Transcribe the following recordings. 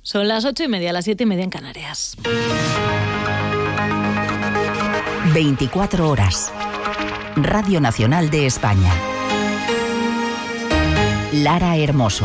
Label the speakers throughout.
Speaker 1: Son las 8:30, las 7:30 en Canarias.
Speaker 2: 24 horas. Radio Nacional de España. Lara Hermoso.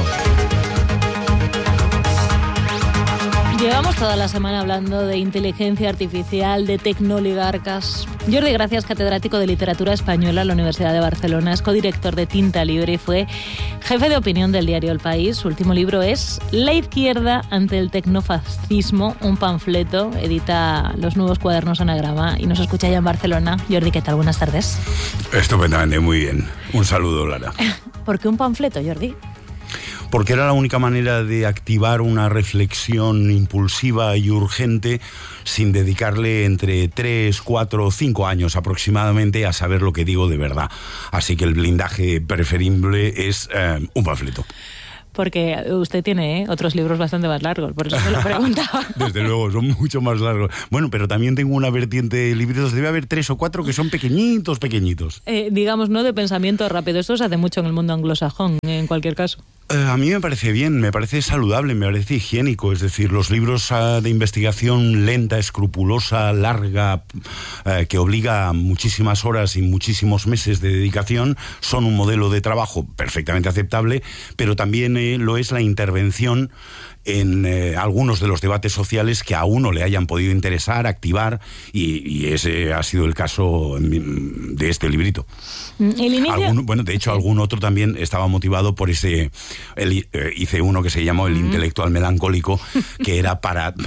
Speaker 1: Llevamos toda la semana hablando de inteligencia artificial, de tecnoligarcas. Jordi Gracias, catedrático de Literatura Española en la Universidad de Barcelona, es codirector de Tinta Libre y fue jefe de opinión del diario El País. Su último libro es La izquierda ante el tecnofascismo, un panfleto. Edita Los Nuevos Cuadernos Anagrama y nos escucha ya en Barcelona. Jordi, ¿qué tal? Buenas tardes.
Speaker 3: Estupendamente, muy bien. Un saludo, Lara.
Speaker 1: ¿Por qué un panfleto, Jordi?
Speaker 3: Porque era la única manera de activar una reflexión impulsiva y urgente sin dedicarle entre 3, 4 o 5 años aproximadamente a saber lo que digo de verdad. Así que el blindaje preferible es un panfleto.
Speaker 1: Porque usted tiene otros libros bastante más largos, por eso me lo preguntaba.
Speaker 3: Desde luego, son mucho más largos. Bueno, pero también tengo una vertiente de libritos, debe haber 3 o 4 que son pequeñitos.
Speaker 1: Digamos, no de pensamiento rápido, esto se hace mucho en el mundo anglosajón, en cualquier caso.
Speaker 3: A mí me parece bien, me parece saludable, me parece higiénico. Es decir, los libros de investigación lenta, escrupulosa, larga, que obliga a muchísimas horas y muchísimos meses de dedicación, son un modelo de trabajo perfectamente aceptable, pero también lo es la intervención en algunos de los debates sociales que a uno le hayan podido interesar, activar, y ese ha sido el caso de este librito.
Speaker 1: ¿El inicio?
Speaker 3: De hecho, algún otro también estaba motivado por ese... hice uno que se llamó El intelectual melancólico, que era para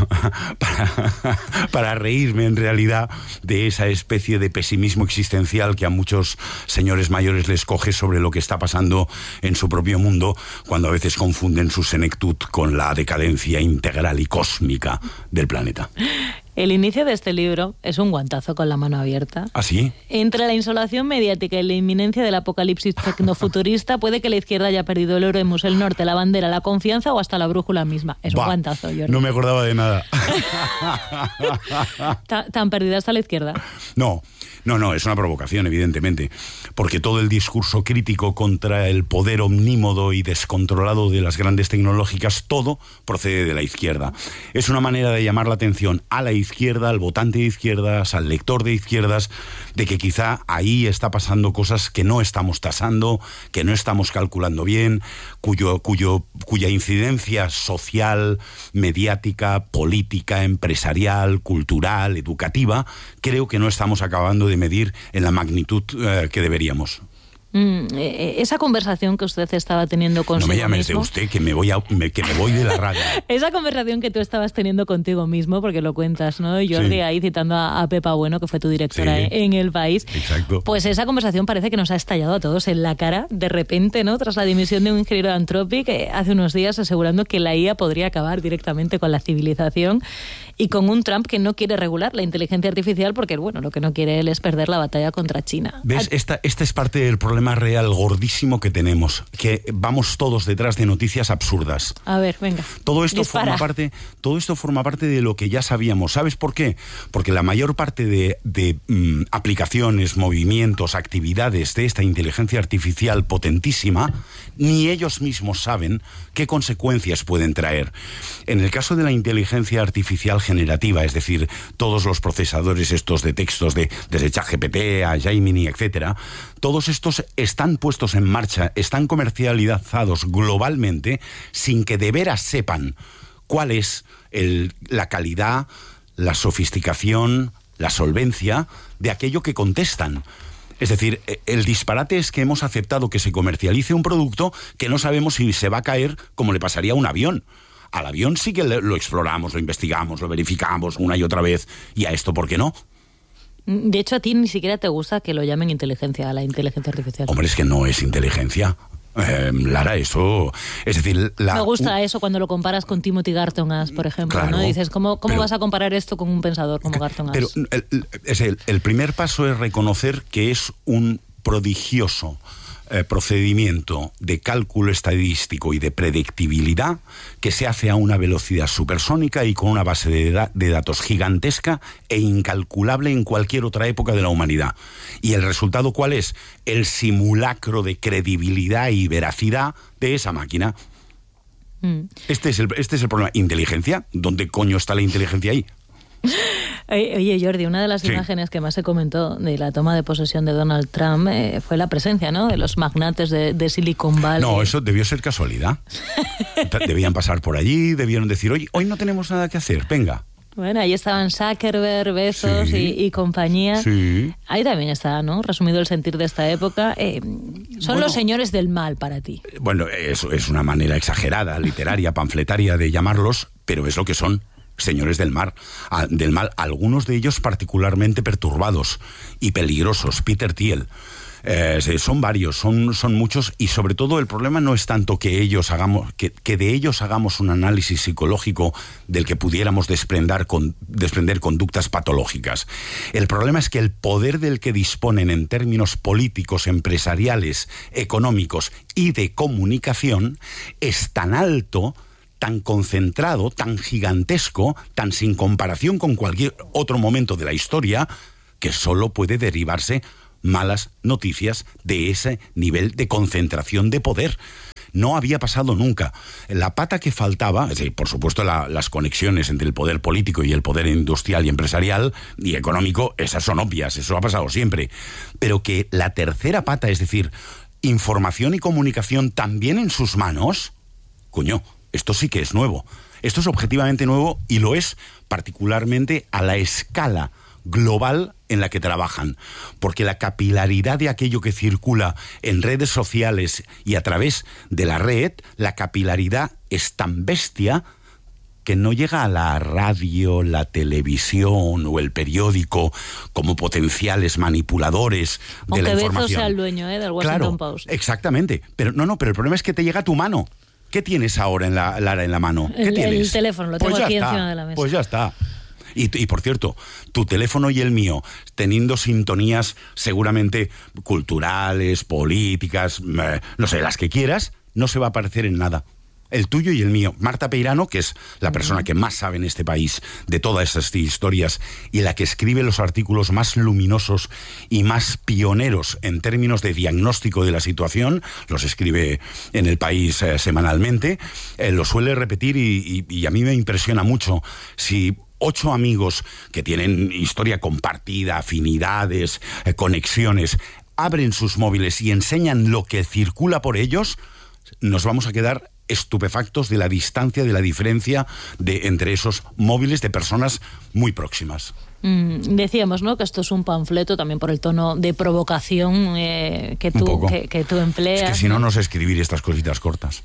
Speaker 3: reírme en realidad de esa especie de pesimismo existencial que a muchos señores mayores les coge sobre lo que está pasando en su propio mundo, cuando a veces confunden su senectud con la decadencia integral y cósmica del planeta.
Speaker 1: El inicio de este libro es un guantazo con la mano abierta.
Speaker 3: ¿Ah, sí?
Speaker 1: Entre la insolación mediática y la inminencia del apocalipsis tecnofuturista, puede que la izquierda haya perdido el Oremus, el norte, la bandera, la confianza o hasta la brújula misma. Es un guantazo, Jordi.
Speaker 3: No me acordaba de nada.
Speaker 1: ¿Tan perdida está la izquierda?
Speaker 3: No, es una provocación, evidentemente, porque todo el discurso crítico contra el poder omnímodo y descontrolado de las grandes tecnológicas, todo procede de la izquierda. Es una manera de llamar la atención a la izquierda, al votante de izquierdas, al lector de izquierdas, de que quizá ahí está pasando cosas que no estamos tasando, que no estamos calculando bien, cuya incidencia social, mediática, política, empresarial, cultural, educativa, creo que no estamos acabando de medir en la magnitud que deberíamos.
Speaker 1: Esa conversación que usted estaba teniendo consigo mismo...
Speaker 3: No me llames de usted, que me voy de la radio.
Speaker 1: Esa conversación que tú estabas teniendo contigo mismo, porque lo cuentas, ¿no? Jordi, sí. Ahí citando a Pepa Bueno, que fue tu directora, sí, en El País.
Speaker 3: Exacto.
Speaker 1: Pues esa conversación parece que nos ha estallado a todos en la cara, de repente, ¿no? Tras la dimisión de un ingeniero de Anthropic, hace unos días asegurando que la IA podría acabar directamente con la civilización, y con un Trump que no quiere regular la inteligencia artificial porque, bueno, lo que no quiere él es perder la batalla contra China.
Speaker 3: ¿Ves? Esta es parte del problema real gordísimo que tenemos, que vamos todos detrás de noticias absurdas.
Speaker 1: A ver, venga.
Speaker 3: Todo esto forma parte de lo que ya sabíamos. ¿Sabes por qué? Porque la mayor parte de aplicaciones, movimientos, actividades de esta inteligencia artificial potentísima, ni ellos mismos saben qué consecuencias pueden traer. En el caso de la inteligencia artificial generativa, es decir, todos los procesadores estos de textos desde ChatGPT a Gemini, etcétera, todos estos están puestos en marcha, están comercializados globalmente sin que de veras sepan cuál es la calidad, la sofisticación, la solvencia de aquello que contestan. Es decir, el disparate es que hemos aceptado que se comercialice un producto que no sabemos si se va a caer como le pasaría a un avión. Al avión sí que lo exploramos, lo investigamos, lo verificamos una y otra vez. ¿Y a esto por qué no?
Speaker 1: De hecho, a ti ni siquiera te gusta que lo llamen inteligencia, a la inteligencia artificial.
Speaker 3: Hombre, es que no es inteligencia. Lara, eso... Es decir...
Speaker 1: Me gusta eso cuando lo comparas con Timothy Garton Ash, por ejemplo,
Speaker 3: claro,
Speaker 1: ¿no? Dices, ¿cómo vas a comparar esto con un pensador como Garton Ash?
Speaker 3: Pero el primer paso es reconocer que es un prodigioso procedimiento de cálculo estadístico y de predictibilidad que se hace a una velocidad supersónica y con una base de datos gigantesca e incalculable en cualquier otra época de la humanidad. ¿Y el resultado cuál es? El simulacro de credibilidad y veracidad de esa máquina. Este es el problema. ¿Inteligencia? ¿Dónde coño está la inteligencia ahí?
Speaker 1: Oye, Jordi, una de las imágenes que más se comentó de la toma de posesión de Donald Trump fue la presencia, ¿no?, de los magnates de Silicon Valley.
Speaker 3: No, eso debió ser casualidad. Debían pasar por allí, debieron decir, oye, hoy no tenemos nada que hacer, venga.
Speaker 1: Bueno, ahí estaban Zuckerberg, Bezos y compañía.
Speaker 3: Sí.
Speaker 1: Ahí también está, ¿no?, resumido el sentir de esta época. Son los señores del mal para ti.
Speaker 3: Bueno, eso es una manera exagerada, literaria, panfletaria de llamarlos, pero es lo que son. Señores del mal, algunos de ellos particularmente perturbados y peligrosos. Peter Thiel, son varios, son muchos, y sobre todo el problema no es tanto que de ellos hagamos un análisis psicológico del que pudiéramos desprender conductas patológicas. El problema es que el poder del que disponen en términos políticos, empresariales, económicos y de comunicación es tan alto, tan concentrado, tan gigantesco, tan sin comparación con cualquier otro momento de la historia, que solo puede derivarse malas noticias de ese nivel de concentración de poder. No había pasado nunca. La pata que faltaba, es decir, por supuesto las conexiones entre el poder político y el poder industrial y empresarial y económico, esas son obvias, eso ha pasado siempre. Pero que la tercera pata, es decir, información y comunicación también en sus manos, coño, esto sí que es nuevo. Esto es objetivamente nuevo y lo es particularmente a la escala global en la que trabajan. Porque la capilaridad de aquello que circula en redes sociales y a través de la red, la capilaridad es tan bestia que no llega a la radio, la televisión o el periódico como potenciales manipuladores de la información.
Speaker 1: Aunque Bezos sea el dueño del Washington Post.
Speaker 3: Exactamente. Pero pero el problema es que te llega a tu mano. ¿Qué tienes ahora Lara, en la mano? ¿Qué tienes?
Speaker 1: El teléfono, lo tengo aquí encima de la mesa.
Speaker 3: Pues ya está. Y por cierto, tu teléfono y el mío, teniendo sintonías seguramente culturales, políticas, no sé, las que quieras, no se va a parecer en nada. El tuyo y el mío. Marta Peirano, que es la persona que más sabe en este país de todas estas historias y la que escribe los artículos más luminosos y más pioneros en términos de diagnóstico de la situación, los escribe en El País semanalmente, lo suele repetir y a mí me impresiona mucho. Si 8 amigos que tienen historia compartida, afinidades, conexiones, abren sus móviles y enseñan lo que circula por ellos, nos vamos a quedar estupefactos de la distancia, de la diferencia entre esos móviles de personas muy próximas.
Speaker 1: Decíamos, ¿no?, que esto es un panfleto también por el tono de provocación que tú empleas.
Speaker 3: Es que si no sé escribir estas cositas cortas.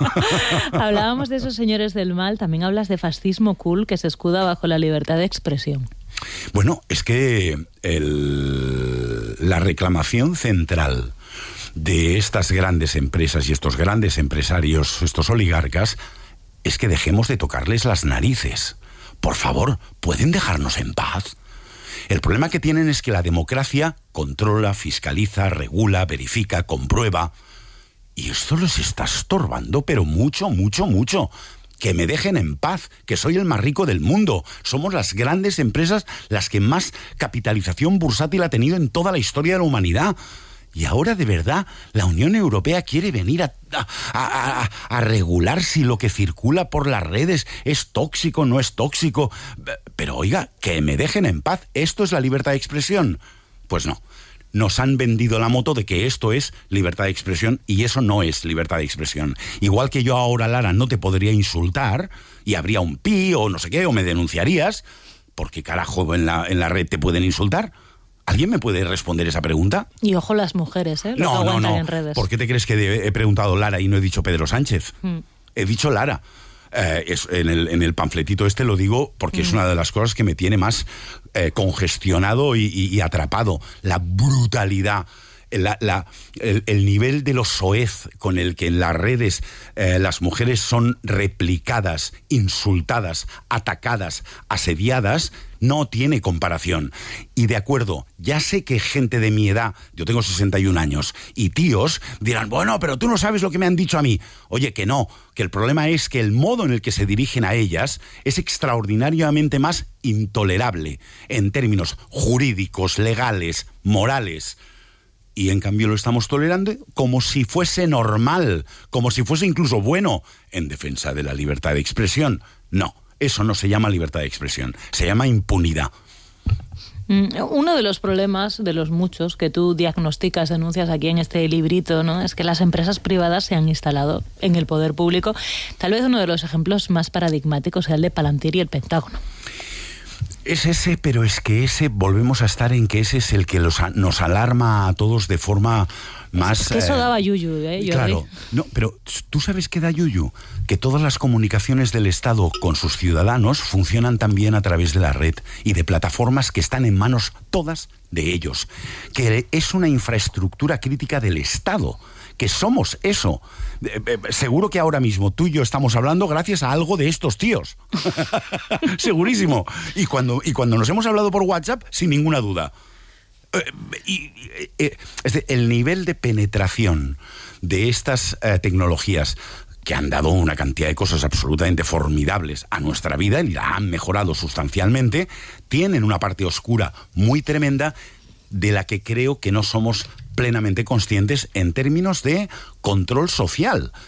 Speaker 1: Hablábamos de esos señores del mal, también hablas de fascismo cool que se escuda bajo la libertad de expresión.
Speaker 3: Bueno, es que la reclamación central de estas grandes empresas y estos grandes empresarios, estos oligarcas, es que dejemos de tocarles las narices. Por favor, ¿pueden dejarnos en paz? El problema que tienen es que la democracia controla, fiscaliza, regula, verifica, comprueba. Y esto les está estorbando, pero mucho, mucho, mucho. Que me dejen en paz, que soy el más rico del mundo. Somos las grandes empresas las que más capitalización bursátil ha tenido en toda la historia de la humanidad. Y ahora, de verdad, la Unión Europea quiere venir a regular si lo que circula por las redes es tóxico o no es tóxico. Pero oiga, que me dejen en paz. ¿Esto es la libertad de expresión? Pues no. Nos han vendido la moto de que esto es libertad de expresión y eso no es libertad de expresión. Igual que yo ahora, Lara, no te podría insultar y habría un pi o no sé qué, o me denunciarías, porque carajo en la red te pueden insultar. ¿Alguien me puede responder esa pregunta?
Speaker 1: Y ojo las mujeres,
Speaker 3: No.
Speaker 1: En redes.
Speaker 3: ¿Por qué te crees que he preguntado Lara y no he dicho Pedro Sánchez? He dicho Lara. En el panfletito este lo digo porque es una de las cosas que me tiene más congestionado y atrapado. La brutalidad, el nivel de lo soez con el que en las redes las mujeres son replicadas, insultadas, atacadas, asediadas, no tiene comparación. Y de acuerdo, ya sé que gente de mi edad, yo tengo 61 años, y tíos dirán, bueno, pero tú no sabes lo que me han dicho a mí. Oye, que no, que el problema es que el modo en el que se dirigen a ellas es extraordinariamente más intolerable en términos jurídicos, legales, morales. y en cambio lo estamos tolerando como si fuese normal, como si fuese incluso bueno, en defensa de la libertad de expresión. No, eso no se llama libertad de expresión, se llama impunidad.
Speaker 1: Uno de los problemas, de los muchos que tú diagnosticas, denuncias aquí en este librito, ¿no?, es que las empresas privadas se han instalado en el poder público. Tal vez uno de los ejemplos más paradigmáticos sea el de Palantir y el Pentágono.
Speaker 3: Es ese, pero es que ese, volvemos a estar en que ese es el que nos alarma a todos de forma más...
Speaker 1: Es que eso daba yuyu, Jordi.
Speaker 3: Claro, no, pero ¿tú sabes qué da yuyu? Que todas las comunicaciones del Estado con sus ciudadanos funcionan también a través de la red y de plataformas que están en manos todas de ellos, que es una infraestructura crítica del Estado, que somos eso. Seguro que ahora mismo tú y yo estamos hablando gracias a algo de estos tíos. Segurísimo. Y cuando nos hemos hablado por WhatsApp, sin ninguna duda. El nivel de penetración de estas tecnologías, que han dado una cantidad de cosas absolutamente formidables a nuestra vida y la han mejorado sustancialmente, tienen una parte oscura muy tremenda de la que creo que no somos plenamente conscientes en términos de control social.